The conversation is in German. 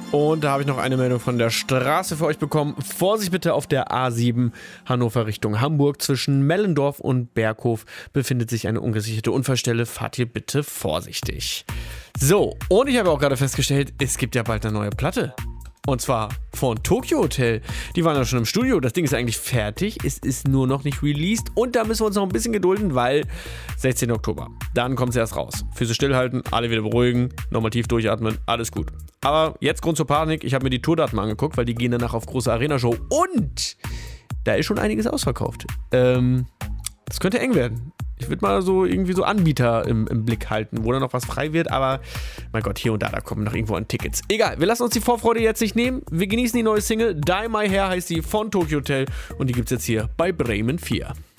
Und da habe ich noch eine Meldung von der Straße für euch bekommen. Vorsicht bitte, auf der A7 Hannover Richtung Hamburg zwischen Mellendorf und Berghof befindet sich eine ungesicherte Unfallstelle. Fahrt hier bitte vorsichtig. So, und ich habe auch gerade festgestellt, es gibt ja bald eine neue Platte. Und zwar von Tokyo Hotel. Die waren ja schon im Studio. Das Ding ist eigentlich fertig. Es ist nur noch nicht released. Und da müssen wir uns noch ein bisschen gedulden, weil 16. Oktober. Dann kommt es erst raus. Füße stillhalten, alle wieder beruhigen, nochmal tief durchatmen, alles gut. Aber jetzt Grund zur Panik. Ich habe mir die Tourdaten angeguckt, weil die gehen danach auf große Arena-Show. Und da ist schon einiges ausverkauft. Das könnte eng werden. Ich würde mal so irgendwie so Anbieter im Blick halten, wo da noch was frei wird, aber mein Gott, hier und da kommen noch irgendwo an Tickets. Egal, wir lassen uns die Vorfreude jetzt nicht nehmen. Wir genießen die neue Single. Dye My Hair heißt die von Tokyo Hotel und die gibt's jetzt hier bei Bremen 4.